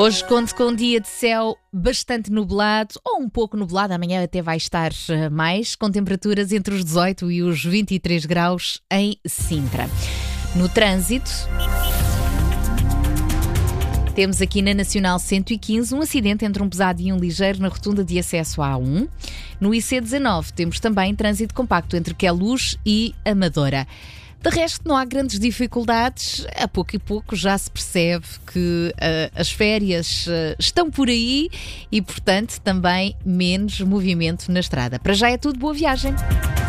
Hoje conto com um dia de céu bastante nublado, ou um pouco nublado, amanhã até vai estar mais, com temperaturas entre os 18 e os 23 graus em Sintra. No trânsito, temos aqui na Nacional 115 um acidente entre um pesado e um ligeiro na rotunda de acesso à A1. No IC19 temos também trânsito compacto entre Queluz e Amadora. De resto, não há grandes dificuldades. A pouco e pouco já se percebe que as férias estão por aí e, portanto, também menos movimento na estrada. Para já é tudo, boa viagem!